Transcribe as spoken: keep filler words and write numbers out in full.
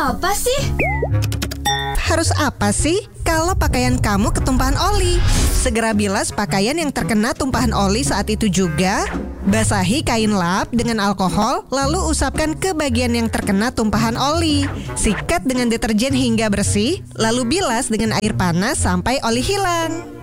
apa sih? Harus apa sih kalau pakaian kamu ketumpahan oli? Segera bilas pakaian yang terkena tumpahan oli saat itu juga. Basahi kain lap dengan alkohol, lalu usapkan ke bagian yang terkena tumpahan oli. Sikat dengan deterjen hingga bersih, lalu bilas dengan air panas sampai oli hilang.